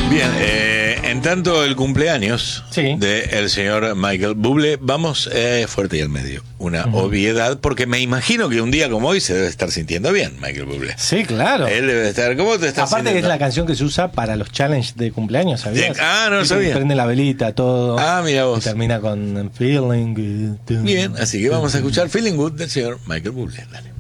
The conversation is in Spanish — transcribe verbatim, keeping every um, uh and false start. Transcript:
Bien, eh, en tanto el cumpleaños sí. del señor Michael Bublé, vamos eh, fuerte y al medio. Una uh-huh. obviedad, porque me imagino que un día como hoy se debe estar sintiendo bien, Michael Bublé. Sí, claro. Él debe estar. ¿Cómo te estás Aparte sintiendo? que es la canción que se usa para los challenges de cumpleaños, ¿sabías? Sí. Ah, no lo sabía. Prende la velita, todo. Ah, mira vos. Y termina con Feeling Good. Bien, así que vamos a escuchar Feeling Good del señor Michael Bublé. Dale.